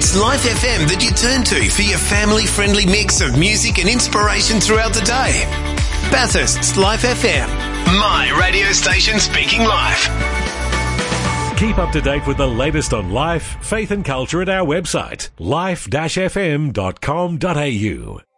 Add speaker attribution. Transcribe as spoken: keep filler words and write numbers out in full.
Speaker 1: It's Life F M that you turn to for your family-friendly mix of music and inspiration throughout the day. Bathurst's Life F M, my radio station speaking life.
Speaker 2: Keep up to date with the latest on life, faith and culture at our website, life dash f m dot com dot a u.